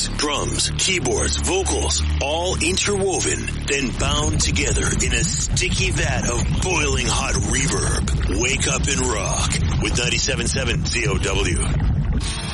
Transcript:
bass, drums, keyboards, vocals, all interwoven, then bound together in a sticky vat of boiling hot reverb. Wake up and rock with 97.7 ZOW.